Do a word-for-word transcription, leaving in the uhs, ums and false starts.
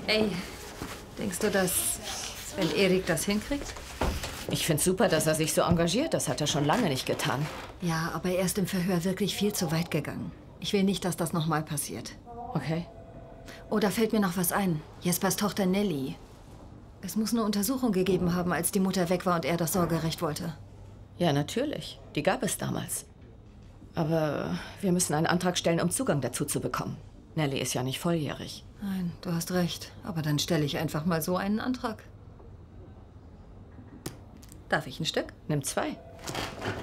Ey, denkst du, dass Sven Erik das hinkriegt? Ich find's super, dass er sich so engagiert. Das hat er schon lange nicht getan. Ja, aber er ist im Verhör wirklich viel zu weit gegangen. Ich will nicht, dass das nochmal passiert. Okay. Oder fällt mir noch was ein? Jespers Tochter Nelly. Es muss eine Untersuchung gegeben haben, als die Mutter weg war und er das Sorgerecht wollte. Ja, natürlich. Die gab es damals. Aber wir müssen einen Antrag stellen, um Zugang dazu zu bekommen. Nelly ist ja nicht volljährig. Nein, du hast recht. Aber dann stelle ich einfach mal so einen Antrag. Darf ich ein Stück? Nimm zwei.